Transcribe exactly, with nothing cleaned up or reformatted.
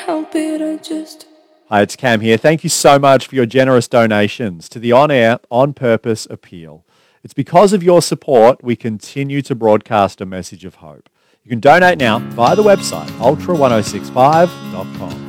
help it, I just... Hi, it's Cam here. Thank you so much for your generous donations to the on-air, on-purpose appeal. It's because of your support we continue to broadcast a message of hope. You can donate now via the website ultra ten sixty-five dot com.